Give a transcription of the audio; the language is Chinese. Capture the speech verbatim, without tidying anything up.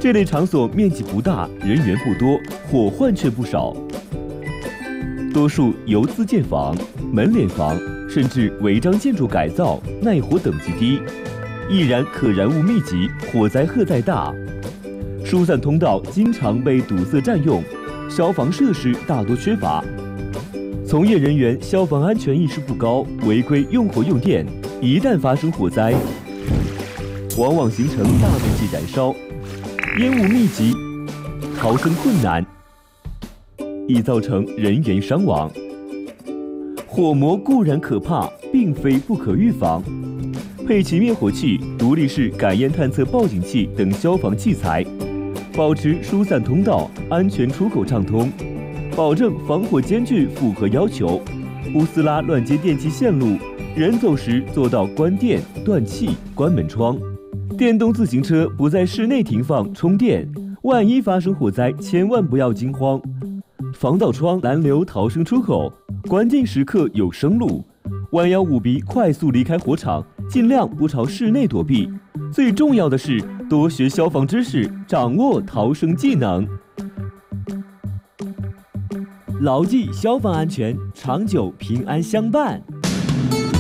这类场所面积不大，人员不多，火患却不少。多数由自建房、门脸房，甚至违章建筑改造，耐火等级低，易燃可燃物密集，火灾荷载大。疏散通道经常被堵塞占用，消防设施大多缺乏。从业人员消防安全意识不高，违规用火用电，一旦发生火灾，往往形成大面积燃烧，烟雾密集，逃生困难，易造成人员伤亡。火魔固然可怕，并非不可预防。配齐灭火器、独立式感烟探测报警器等消防器材，保持疏散通道、安全出口畅通，保证防火间距符合要求，不撕拉乱接电气线路，人走时做到关电、断气、关门窗。电动自行车不在室内停放充电，万一发生火灾，千万不要惊慌。防盗窗拦留逃生出口，关键时刻有生路。弯腰捂鼻，快速离开火场，尽量不朝室内躲避。最重要的是多学消防知识，掌握逃生技能。牢记消防安全，长久平安相伴。